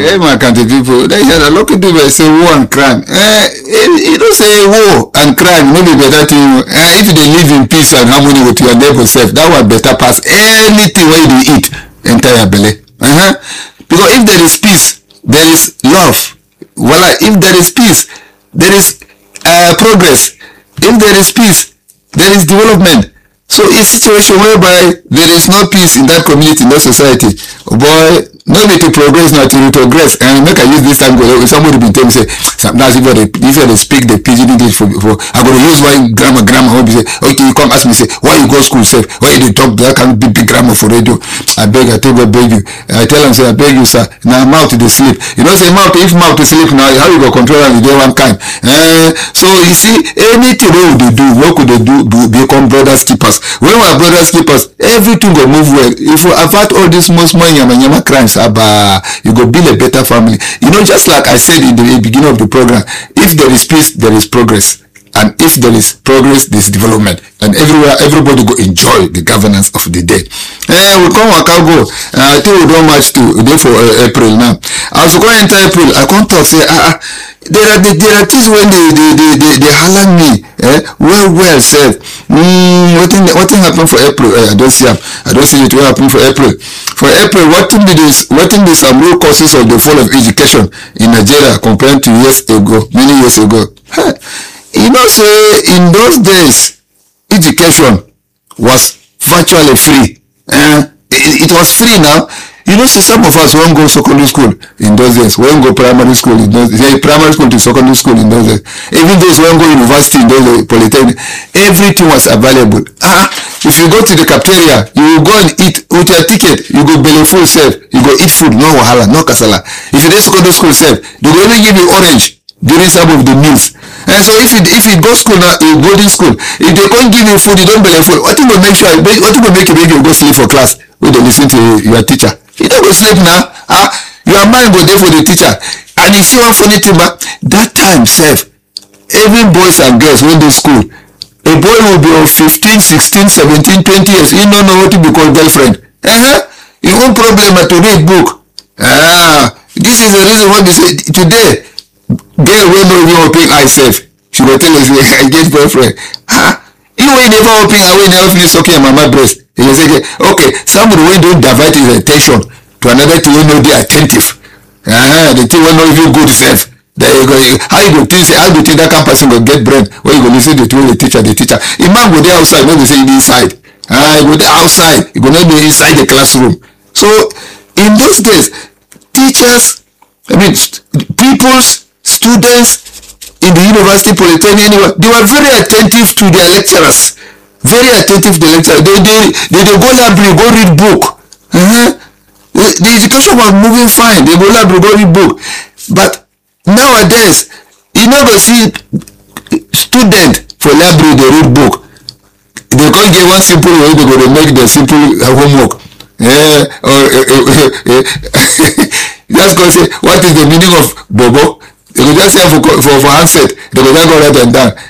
Hey, my country people, they hear a lot of people say war and crime. You don't say war and crime, maybe better thing. If they live in peace and harmony with your neighbor self, that would better pass anything where you eat entire belly. Because if there is peace, there is love. Voila, if there is peace, there is progress. If there is peace, there is development. So in situation whereby there is no peace in that community, no society, boy, no need to progress, not to retrogress. And make I use this time because somebody be telling me say, sometimes if they speak the pidgin English for I'm gonna use one grammar will be say, okay, you come ask me say, why you go school safe? Why you talk that kind of big grammar for radio? I beg you. I tell them say, I beg you, sir. Now mouth to sleep. You know say mouth, if mouth to sleep now, how you go control and you do one kind. So you see, anything what could they do become brothers keepers. When we are brothers keepers, everything will move well. If we avert all these most yama crimes, you go build a better family. You know, just like I said in the beginning of the program, if there is peace, there is progress. And if there is progress, there is development. And everybody go enjoy the governance of the day. We come go. I think we don't match to day for April now. As we go enter April, I can't talk say there are things when they holler me. Well said. What thing happen for April? I don't see it will happen for April. For April, what thing be some real causes of the fall of education in Nigeria compared to many years ago? You know, say in those days, education was virtually free. It was free now. You know, see, some of us won't go secondary school in those days. Won't go primary school in those days. Primary school to secondary school in those days. Even those won't go university in those days, polytechnic. Everything was available. If you go to the cafeteria, you will go and eat with your ticket. You go belly full self. You go eat food, no wahala, no kasala. If you do secondary school self, they will only give you orange during some of the meals. And so if you go school now, you boarding school, if they can't give you food, you don't belly full. What will make you go sleep for class when they listen to your teacher? You don't go sleep now. Your mind go there for the teacher. And you see one funny thing, but that time self, even boys and girls when they school, a boy will be of 15, 16, 17, 20 years. He don't know what to be called girlfriend. Your own problem to read book. This is the reason why they say today, girl will know you open eye self. She will tell us, I get boyfriend. You will never open eye, will never finish sucking mama breast. He will say, okay, somebody will don't divert his attention to another thing will know they attentive. The thing will know if you good self. There you go. How you go think that kind of person will get brain when you go listen to the teacher. A man go there outside, not the same inside. You go there outside, you go not be inside the classroom. So in those days, teachers, students in the university, polytechnic, anyway, they were very attentive to their lecturers. Very attentive to the lecturers. They go library, go read book. The education was moving fine. They go library, go read book. But nowadays, you never see student for library, they read book. They can't get one simple way, they go to make the simple homework. Just go say, what is the meaning of bobo? They go just say for handset. They go just go right and down.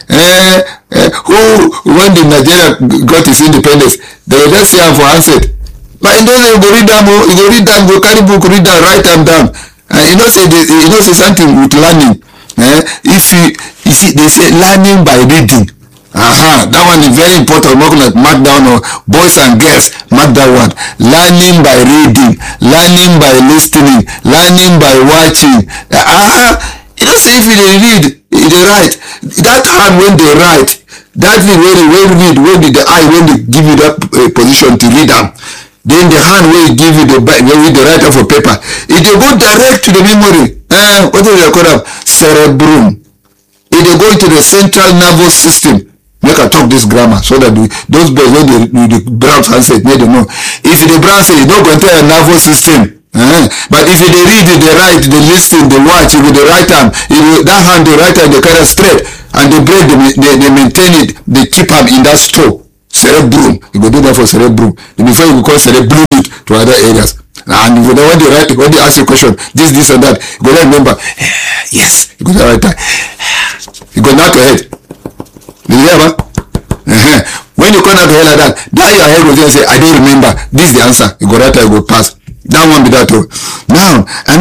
When the Nigeria got its independence, they go just say for handset. But in those days, you go read them, go carry book, read them, write them down. You know say something with learning. If you see, they say learning by reading. That one is very important. Mark down, boys and girls, mark that one. Learning by reading, learning by listening, learning by watching. You know, say if you read, they write. That hand when they write, that thing when they read, when the eye when they give you that position to read them, then the hand will give you the write off a paper. It will go direct to the memory. What do they call it? Cerebrum. It will go into the central nervous system. Make I talk this grammar so that those boys when they browse handset, they don't know. If they browse it, it's not going to enter a nervous system. But if they read it, they write, they listen, they watch, with the right hand, that hand, the right hand, they carry straight, and the brain, they maintain it, they keep them in that store. Cerebrum. You go do that for cerebrum. Before you go call cerebrum it to other areas. And when they ask you a question, this and that, you go remember, yes, you go to the right time. You go knock your head. Did you hear that? When you come out the hell like that, now your head will just say, I don't remember. This is the answer. You go right there, you go pass. That one be that too. Now, another thing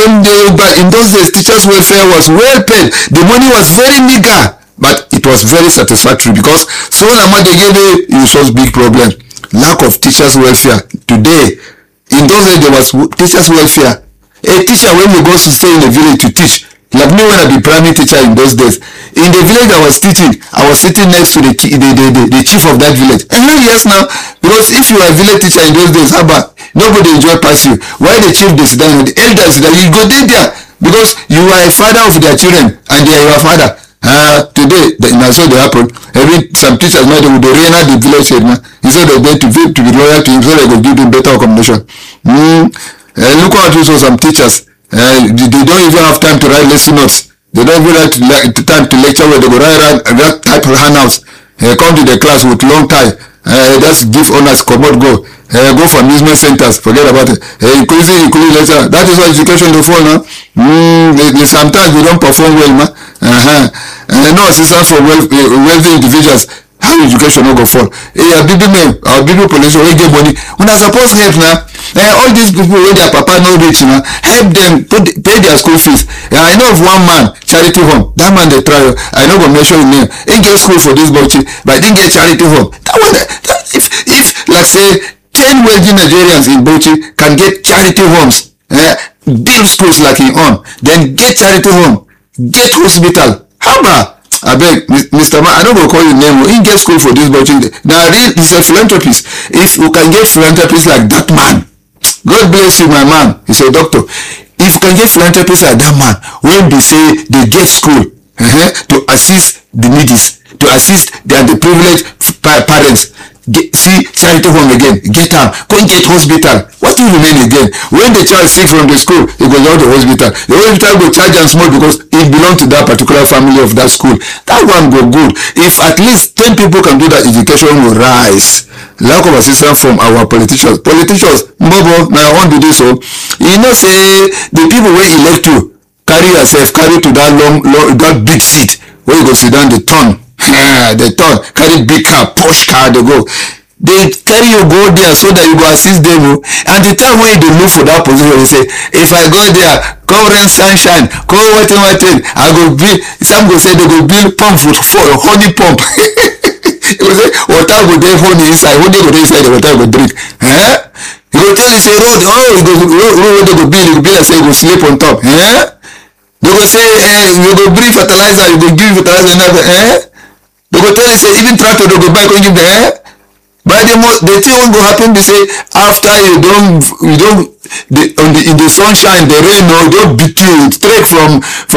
but in those days, teachers' welfare was well paid. The money was very meager, but it was very satisfactory because so much they gave it was big problem. Lack of teachers' welfare. Today, in those days, there was teachers' welfare. A teacher, when you go to stay in the village to teach, like me when I be primary teacher in those days, in the village I was teaching, I was sitting next to the chief of that village. And now yes now, because if you are a village teacher in those days, how about nobody enjoy pass you? Why the chief they sit down, the elders that you go there because you are a father of their children and they are your father. Today now so they happen. Some teachers now they would arena the village head now. Instead of them to be loyal to him, so they could give them better accommodation. Look at also some teachers. They don't even have time to write lesson notes. They don't even have time to lecture where they go write type of handouts. Come to the class with long tie. Just give honors, come out, go. Go for amusement centers. Forget about it. Increasing lecture. That is why education will fall now. Sometimes we don't perform well, man. No assistance for wealthy individuals. How education will go fall? Our people politicians will get money. When I suppose help now. All these people where their papa no rich now, help them pay their school fees. I know of one man, charity home. That man they try. I know but mention his name. He get school for this Bauchi, but he didn't get charity home. That one, if like say 10 wealthy Nigerians in Bauchi can get charity homes, build schools like in on, then get charity home, get hospital. How about? I beg, Mr. Man, I don't go call your name. He get school for this Bauchi. Now he's a philanthropist. If you can get philanthropists like that man, God bless you, my man. He's a doctor. If you can get philanthropists like that man, when they say they get school to assist the needy, to assist the underprivileged parents, see charity home again, get them, go and get hospital. What will remain again? When the child sick from the school, he goes out to the hospital. The hospital will charge them small because it belongs to that particular family of that school. That one go good. If at least 10 people can do that, education will rise. Lack of assistance from our politicians. Mbobo, now I want to do so. You know, say the people will elect you, carry to that that big seat where you go sit down the turn. They turn, carry big car, push car, they go. They carry you go there so that you go assist them. And the time when they look for that position, they say, if I go there, come rain, sunshine, come whatever, I go build. Some go say they go build pump for honey pump. He will say, water go there honey inside, honey go there inside, the water go drink. He will tell you, say, road, he go road they go build, he go build and say, he go sleep on top. They go say, you go bring fertilizer, you go give fertilizer, they go tell you, say, even tractor, they go buy, go give them, But the thing won't go happen, they say, after in the sunshine, the rain, no, don't beat you straight from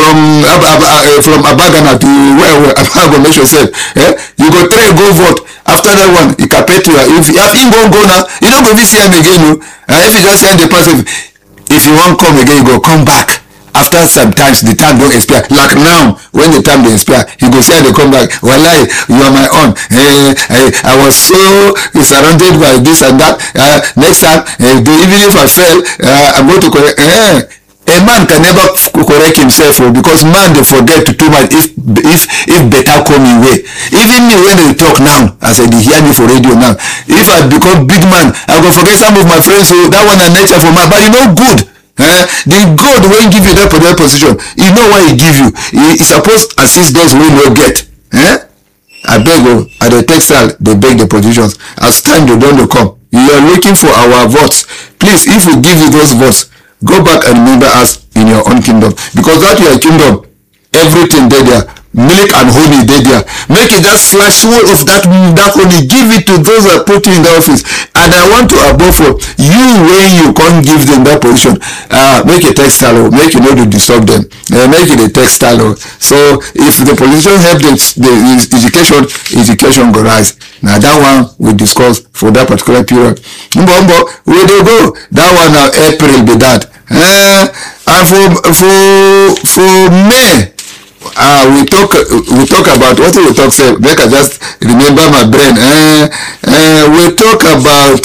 Abagana to where Abago make yourself. You go try go vote. After that one, you capet you. If you go now, you don't go see him again. If you just send the person, if you won't come again, you go come back. After sometimes the time don't expire. Like now, when the time don't expire, you go say they come back. Well, you are my own. I was so surrounded by this and that. Next time, even if I fail, I'm going to correct. A man can never correct himself because man they forget to too much if better come in way. Even me when they talk now, I said they hear me for radio now. If I become big man, I go forget some of my friends. So that one a nature for man, but you know good. The God when give you that position, you know why he give you. He supposed to assist those who will get. I beg you, at the textile they beg the positions. As time they don't come, you are looking for our votes. Please, if we give you those votes, go back and remember us in your own kingdom, because that your kingdom, everything there. Milk and honey there. Make it that slice full of that honey. Give it to those that put you in the office. And I want to above all, you when you can't give them that position, make a textile, make you know to disturb them. Make it a textile. So if the politician help the education go rise. Now that one we discuss for that particular period. Where they go? That one now April be that. And for May. We talk about what we talk. Say, make I just remember my brain. We talk about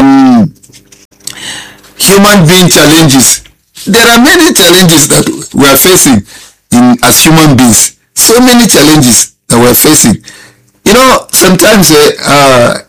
human being challenges. There are many challenges that we are facing as human beings. So many challenges that we are facing. You know, sometimes